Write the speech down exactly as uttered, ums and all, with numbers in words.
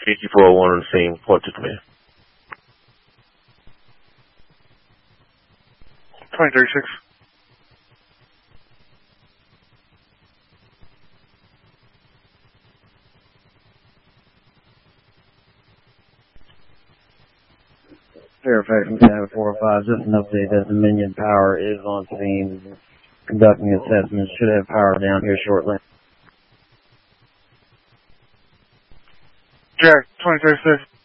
eighty-four oh one on the same portrait man. twenty thirty-six. Fairfax from Tower four oh five, just an update that Dominion Power is on scene, conducting assessments, should have power down here shortly. Jack, twenty thirty-six.